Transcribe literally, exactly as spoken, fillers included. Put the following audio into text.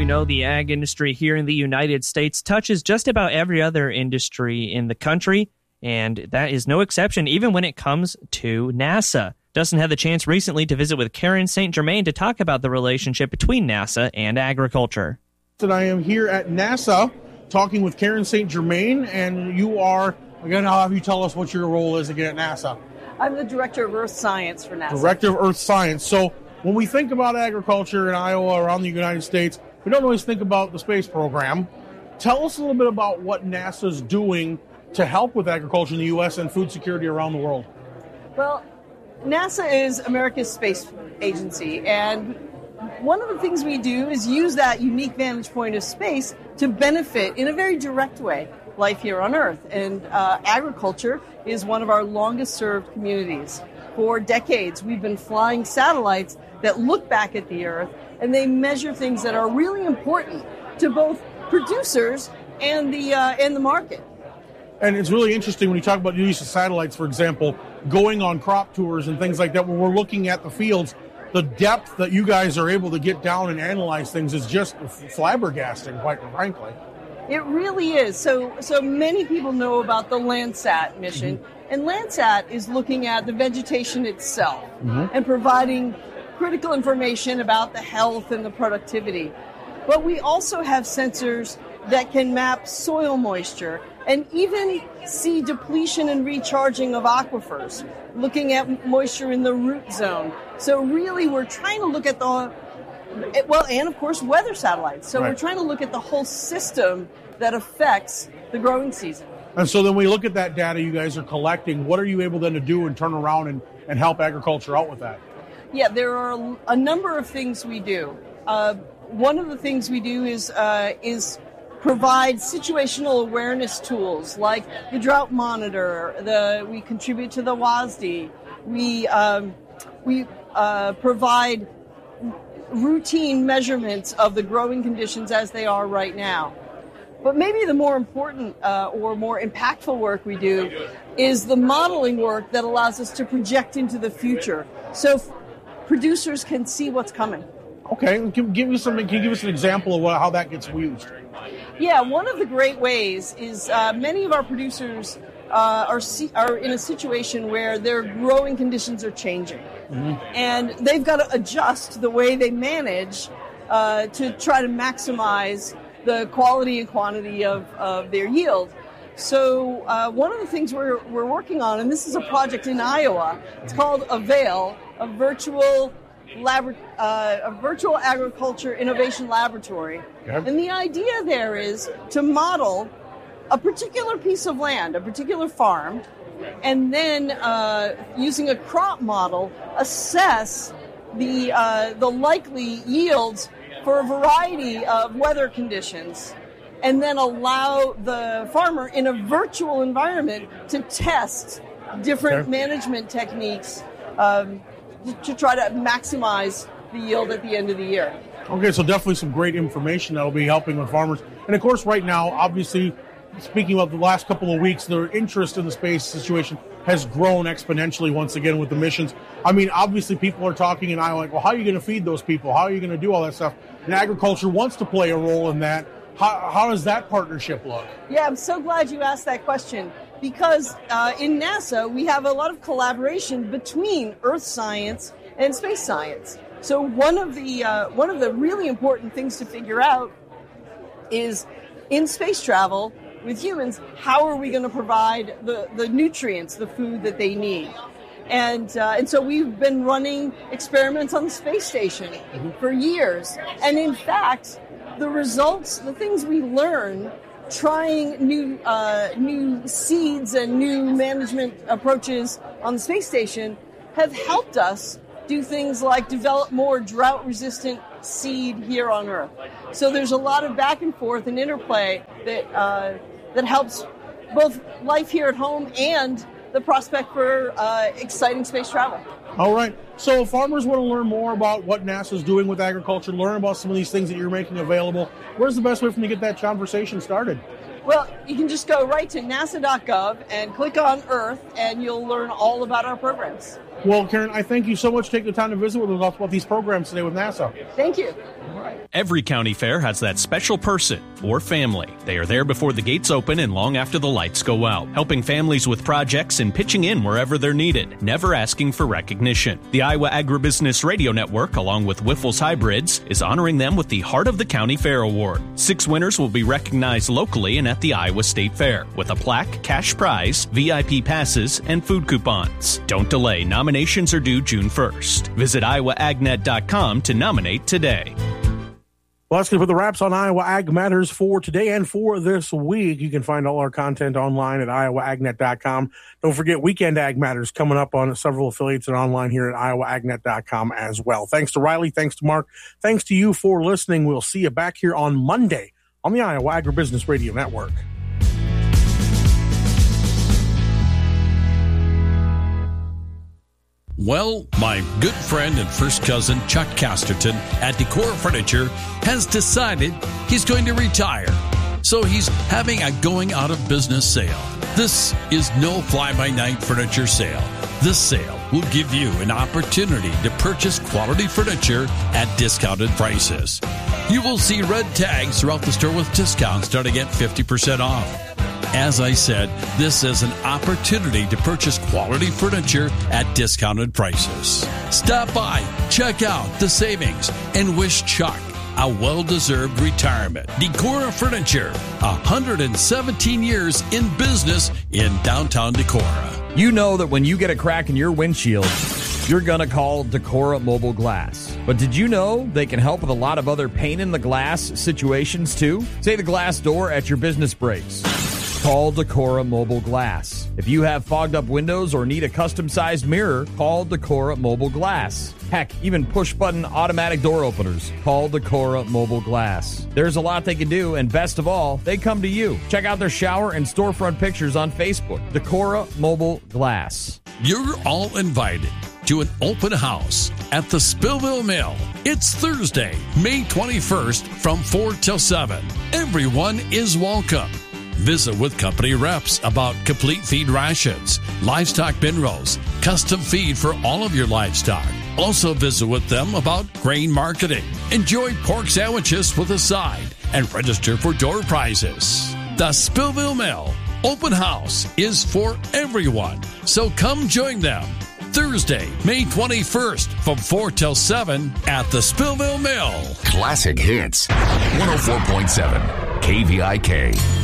we know the ag industry here in the United States touches just about every other industry in the country, and that is no exception even when it comes to NASA. Dustin had the chance recently to visit with Karen Saint Germain to talk about the relationship between NASA and agriculture. And I am here at NASA talking with Karen Saint Germain, and you are, again, I'll have you tell us what your role is again at NASA. I'm the Director of Earth Science for NASA. Director of Earth Science. So when we think about agriculture in Iowa, around the United States, we don't always think about the space program. Tell us a little bit about what NASA's doing to help with agriculture in the U S and food security around the world. Well, NASA is America's space agency, and one of the things we do is use that unique vantage point of space to benefit in a very direct way life here on Earth. And uh, agriculture is one of our longest served communities. For decades, we've been flying satellites that look back at the Earth, and they measure things that are really important to both producers and the uh, and the market. And it's really interesting when you talk about the use of satellites, for example, going on crop tours and things like that, where we're looking at the fields. The depth that you guys are able to get down and analyze things is just flabbergasting, quite frankly. It really is. So so many people know about the Landsat mission, mm-hmm. and Landsat is looking at the vegetation itself mm-hmm. and providing critical information about the health and the productivity. But we also have sensors that can map soil moisture and even see depletion and recharging of aquifers, looking at moisture in the root zone. So really we're trying to look at the, well, and of course weather satellites. So right. we're trying to look at the whole system that affects the growing season. And so then we look at that data you guys are collecting. What are you able then to do and turn around and, and help agriculture out with that? Yeah, there are a number of things we do. Uh, one of the things we do is uh, is provide situational awareness tools like the drought monitor. The we contribute to the W A S D. We um, we uh, provide routine measurements of the growing conditions as they are right now. But maybe the more important uh, or more impactful work we do is the modeling work that allows us to project into the future, so f- producers can see what's coming. Okay, give, give me something. Can you give us an example of what, how that gets used? Yeah, one of the great ways is uh, many of our producers uh, are see, are in a situation where their growing conditions are changing, mm-hmm. and they've got to adjust the way they manage uh, to try to maximize the quality and quantity of, of their yield. So uh, one of the things we're we're working on, and this is a project in Iowa, it's called AVAIL, a virtual Labor, uh, a virtual agriculture innovation laboratory. Yep. And the idea there is to model a particular piece of land, a particular farm, and then uh, using a crop model, assess the uh, the likely yields for a variety of weather conditions, and then allow the farmer in a virtual environment to test different okay. management techniques um, to try to maximize the yield at the end of the year. Okay, so definitely some great information that will be helping with farmers. And of course, right now, obviously, speaking of the last couple of weeks, their interest in the space situation has grown exponentially once again with the missions. I mean, obviously, people are talking in Iowa like, well, how are you going to feed those people? How are you going to do all that stuff? And agriculture wants to play a role in that. How, how does that partnership look? Yeah, I'm so glad you asked that question. Because uh, in NASA, we have a lot of collaboration between Earth science and space science. So one of the uh, one of the really important things to figure out is in space travel with humans, how are we going to provide the, the nutrients, the food that they need? And uh, and so we've been running experiments on the space station mm-hmm. for years. And in fact, the results, the things we learn trying new uh, new seeds and new management approaches on the space station have helped us do things like develop more drought-resistant seed here on Earth. So there's a lot of back and forth and interplay that uh, that helps both life here at home and the prospect for uh, exciting space travel. All right. So if farmers want to learn more about what NASA's doing with agriculture, learn about some of these things that you're making available, where's the best way for them to get that conversation started? Well, you can just go right to nasa dot gov and click on Earth, and you'll learn all about our programs. Well, Karen, I thank you so much for taking the time to visit with us about these programs today with NASA. Thank you. Every county fair has that special person or family. They are there before the gates open and long after the lights go out, helping families with projects and pitching in wherever they're needed, never asking for recognition. The Iowa Agribusiness Radio Network, along with Wyffels Hybrids, is honoring them with the Heart of the County Fair Award. Six winners will be recognized locally and at the Iowa State Fair, with a plaque, cash prize, V I P passes, and food coupons. Don't delay. Nominations are due June first. Visit iowa ag net dot com to nominate today. Well, that's going to put the wraps on Iowa Ag Matters for today and for this week. You can find all our content online at iowa ag net dot com. Don't forget Weekend Ag Matters coming up on several affiliates and online here at iowa ag net dot com as well. Thanks to Riley. Thanks to Mark. Thanks to you for listening. We'll see you back here on Monday on the Iowa Agribusiness Radio Network. Well, my good friend and first cousin Chuck Casterton at Decor Furniture has decided he's going to retire. So he's having a going out of business sale. This is no fly-by-night furniture sale. This sale will give you an opportunity to purchase quality furniture at discounted prices. You will see red tags throughout the store with discounts starting at fifty percent off. As I said, this is an opportunity to purchase quality furniture at discounted prices. Stop by, check out the savings, and wish Chuck a well-deserved retirement. Decorah Furniture, one hundred seventeen years in business in downtown Decorah. You know that when you get a crack in your windshield, you're going to call Decorah Mobile Glass. But did you know they can help with a lot of other pain-in-the-glass situations, too? Say the glass door at your business breaks. Call Decorah Mobile Glass. If you have fogged up windows or need a custom-sized mirror, call Decorah Mobile Glass. Heck, even push-button automatic door openers. Call Decorah Mobile Glass. There's a lot they can do, and best of all, they come to you. Check out their shower and storefront pictures on Facebook. Decorah Mobile Glass. You're all invited to an open house at the Spillville Mill. It's Thursday, May twenty-first from four till seven. Everyone is welcome. Visit with company reps about complete feed rations, livestock bin rolls, custom feed for all of your livestock. Also visit with them about grain marketing. Enjoy pork sandwiches with a side and register for door prizes. The Spillville Mill Open House is for everyone, so come join them. Thursday, May twenty-first from four till seven at the Spillville Mill. Classic Hits, one oh four point seven K V I K.